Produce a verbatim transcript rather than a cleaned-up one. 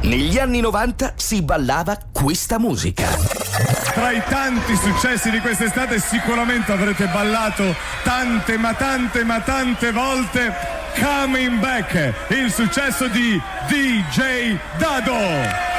Negli anni novanta si ballava questa musica. Tra i tanti successi di quest'estate sicuramente avrete ballato tante ma tante ma tante volte Coming Back, il successo di D J Dado.